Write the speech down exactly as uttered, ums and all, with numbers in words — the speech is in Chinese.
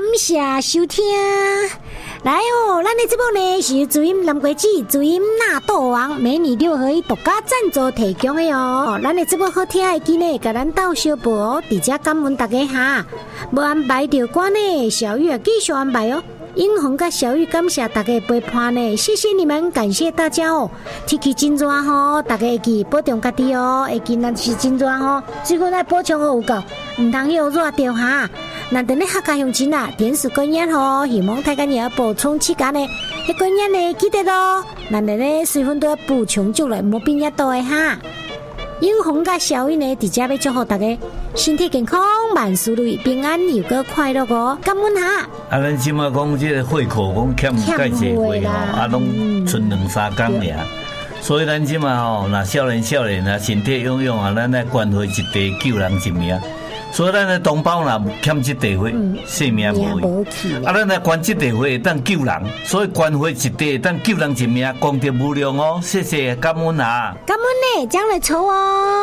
谢收听。来哦，咱的节目呢是主音南国子、主音纳豆王美女六合一独家赞助提供的哦。咱的节目好听的记呢，甲咱斗小报哦，直接感恩大家哈。无安排着歌呢，小玉继续安排哦。英红跟小玉感谢大家陪伴呢，谢谢你们，感谢大家哦。天气真热吼，大家会记保重家己哦。会记若是真热吼，水分来补充好有够，唔通又热掉哈。那等你客家乡亲啊，点数观念吼，希望大家也要补充气感呢。迄观念呢，记得咯。咱哋呢水分都要补充足来，莫变一多的哈。英红甲小玉呢，直接要祝福大家身体健康，万事如意，平安又个快乐哦。感恩哈。 啊，咱即马讲即个会口讲欠介济会吼，啊，拢剩两三工尔。所以咱即马吼，若少年少年啊，身体勇勇啊，咱来关怀一地，救人一命。所以咱的同胞若欠这地会，性命无去。啊，咱来捐这地会，当救人，所以捐会一地，当救人一命，功德无量哦。谢谢，感恩啊！ 感恩呢，将来抽哦。